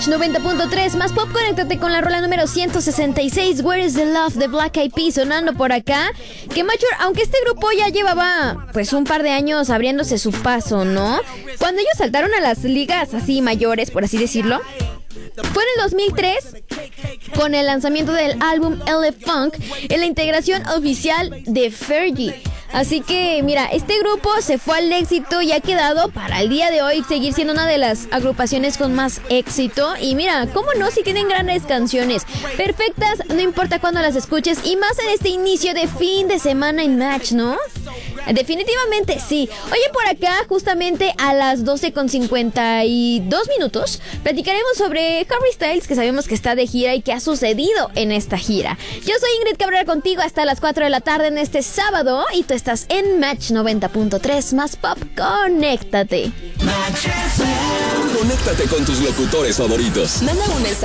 Match 90.3 más pop. Conéctate con la rola número 166, Where is the Love, de Black Eyed Peas, sonando por acá. Que Macho, aunque este grupo ya llevaba pues un par de años abriéndose su paso, ¿no? Cuando ellos saltaron a las ligas así mayores, por así decirlo, fue en el 2003 con el lanzamiento del álbum LA Funk en la integración oficial de Fergie. Así que mira, este grupo se fue al éxito y ha quedado para el día de hoy seguir siendo una de las agrupaciones con más éxito. Y mira, cómo no, si tienen grandes canciones perfectas, no importa cuándo las escuches, y más en este inicio de fin de semana en Match, ¿no? Definitivamente sí. Oye, por acá justamente a las 12:52 platicaremos sobre Harry Styles, que sabemos que está de gira y qué ha sucedido en esta gira. Yo soy Ingrid Cabrera contigo hasta las 4 de la tarde en este sábado, y tú estás en Match 90.3 más pop. Conéctate. Conéctate con tus locutores favoritos. Manda un mensaje